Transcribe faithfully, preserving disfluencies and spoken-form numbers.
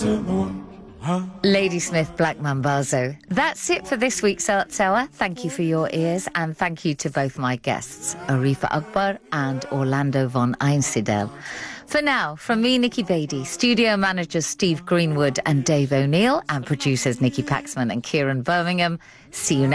Ladysmith Black Mambazo. That's it for this week's Arts Hour. Thank you for your ears, and thank you to both my guests, Arifa Akbar and Orlando von Einsiedel. For now, from me, Nikki Beattie, studio managers Steve Greenwood and Dave O'Neill, and producers Nikki Paxman and Kieran Birmingham, see you next